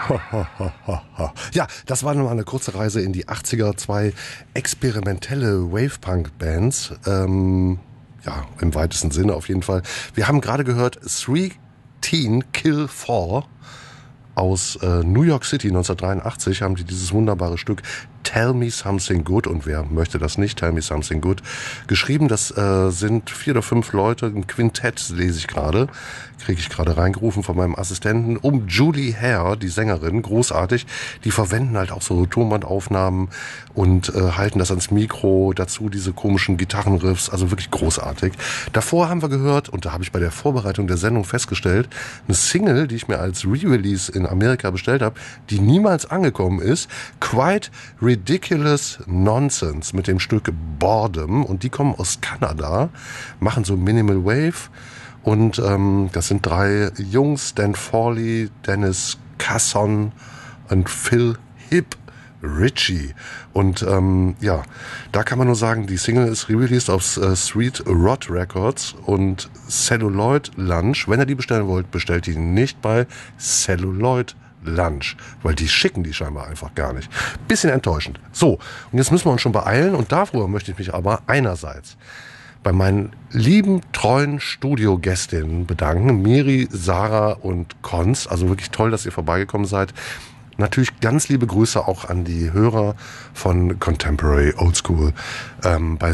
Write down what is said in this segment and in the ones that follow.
Ja, das war nochmal eine kurze Reise in die 80er, zwei experimentelle Wave-Punk-Bands. Ja, im weitesten Sinne auf jeden Fall. Wir haben gerade gehört Three Teen Kill 4 aus New York City 1983 haben die dieses wunderbare Stück Tell Me Something Good, und wer möchte das nicht, Tell Me Something Good, geschrieben. Das sind 4 oder 5 Leute, ein Quintett lese ich gerade, kriege ich gerade reingerufen von meinem Assistenten, um Julie Hare, die Sängerin, großartig. Die verwenden halt auch so Tonbandaufnahmen und halten das ans Mikro, dazu diese komischen Gitarrenriffs, also wirklich großartig. Davor haben wir gehört, und da habe ich bei der Vorbereitung der Sendung festgestellt, eine Single, die ich mir als Re-Release in Amerika bestellt habe, die niemals angekommen ist, Quite Ridiculous Nonsense mit dem Stück Boredom, und die kommen aus Kanada, machen so Minimal Wave, und das sind 3 Jungs, Dan Fawley, Dennis Casson und Phil Hip Ritchie. Und ja, da kann man nur sagen, die Single ist re-released auf Sweet Rod Records und Celluloid Lunch. Wenn ihr die bestellen wollt, bestellt die nicht bei Celluloid Lunch, weil die schicken die scheinbar einfach gar nicht. Bisschen enttäuschend. So, und jetzt müssen wir uns schon beeilen, und darüber möchte ich mich aber einerseits bei meinen lieben, treuen Studiogästinnen bedanken, Miri, Sarah und Konz. Also wirklich toll, dass ihr vorbeigekommen seid. Natürlich ganz liebe Grüße auch an die Hörer von Contemporary Oldschool bei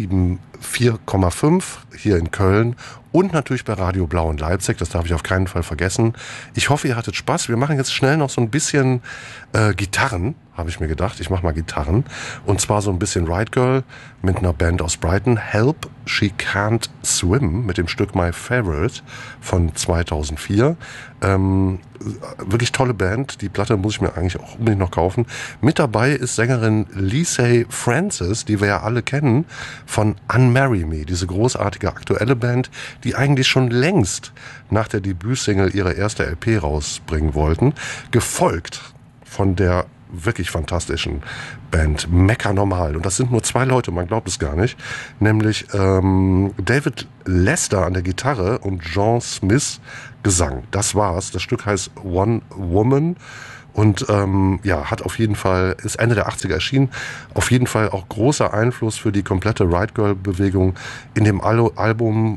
674,5 hier in Köln und natürlich bei Radio Blau in Leipzig. Das darf ich auf keinen Fall vergessen. Ich hoffe, ihr hattet Spaß. Wir machen jetzt schnell noch so ein bisschen Gitarren, habe ich mir gedacht. Ich mache mal Gitarren. Und zwar so ein bisschen Ride Girl mit einer Band aus Brighton. Help, She Can't Swim mit dem Stück My Favorite von 2004. Wirklich tolle Band. Die Platte muss ich mir eigentlich auch unbedingt noch kaufen. Mit dabei ist Sängerin Lisey Francis, die wir ja alle kennen, von Unmarry Me. Diese großartige aktuelle Band, die eigentlich schon längst nach der Debütsingle ihre erste LP rausbringen wollten. Gefolgt von der wirklich fantastischen Band Mecca Normal. Und das sind nur 2 Leute, man glaubt es gar nicht. Nämlich David Lester an der Gitarre und John Smith Gesang. Das war's. Das Stück heißt One Woman. Und ja, hat auf jeden Fall, ist Ende der 80er erschienen, auf jeden Fall auch großer Einfluss für die komplette Ride Girl Bewegung. In dem Album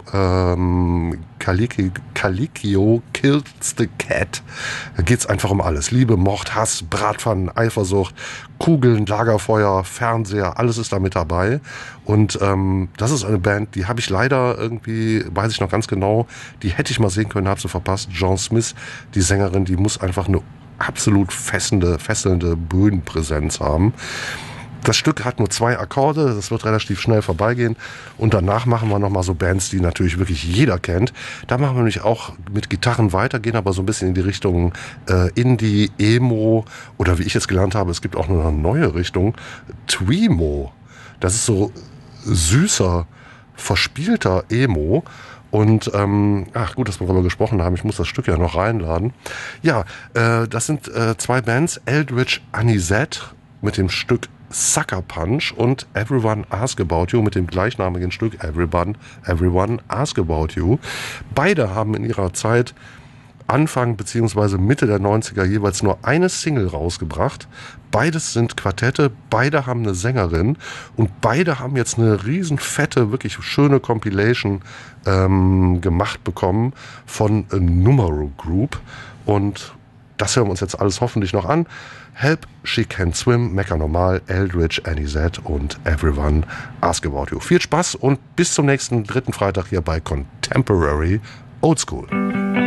Calicchio Kills the Cat geht's einfach um alles. Liebe, Mord, Hass, Bratpfannen, Eifersucht, Kugeln, Lagerfeuer, Fernseher, alles ist da mit dabei. Und das ist eine Band, die habe ich leider irgendwie, weiß ich noch ganz genau, die hätte ich mal sehen können, habe sie verpasst. John Smith, die Sängerin, die muss einfach eine absolut fesselnde Bühnenpräsenz haben. Das Stück hat nur 2 Akkorde, das wird relativ schnell vorbeigehen, und danach machen wir nochmal so Bands, die natürlich wirklich jeder kennt. Da machen wir nämlich auch mit Gitarren weiter, gehen aber so ein bisschen in die Richtung Indie, Emo, oder wie ich jetzt gelernt habe, es gibt auch noch eine neue Richtung, Twemo. Das ist so süßer, verspielter Emo. Und, ach gut, dass wir darüber gesprochen haben, ich muss das Stück ja noch reinladen. Ja, das sind 2 Bands, Eldritch Anisette mit dem Stück Sucker Punch und Everyone Ask About You mit dem gleichnamigen Stück Everyone Ask About You. Beide haben in ihrer Zeit Anfang bzw. Mitte der 90er jeweils nur eine Single rausgebracht. Beides sind Quartette, beide haben eine Sängerin und beide haben jetzt eine riesen fette, wirklich schöne Compilation gemacht bekommen von Numero Group, und das hören wir uns jetzt alles hoffentlich noch an. Help, She Can't Swim, Mecca Normal, Eldritch Anisette und Everyone Ask About You. Viel Spaß und bis zum nächsten 3. Freitag hier bei Contemporary Oldschool.